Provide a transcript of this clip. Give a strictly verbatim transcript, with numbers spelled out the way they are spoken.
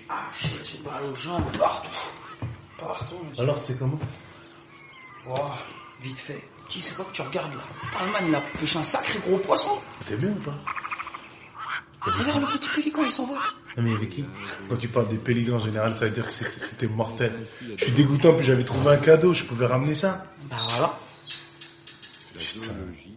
Ah, shit, j'ai mal aux jambes, partout. Partout, monsieur. Alors, c'était comment? Oh, vite fait. Tu sais quoi que tu regardes là? Talman, il a pêché un sacré gros poisson. T'es bien ou pas? Regarde le petit pélican, il s'envole. Non mais avec qui? Quand tu parles des pélicans en général, ça veut dire que c'était, c'était mortel. Je suis dégoûtant, puis j'avais trouvé un cadeau, je pouvais ramener ça. Bah voilà. Putain.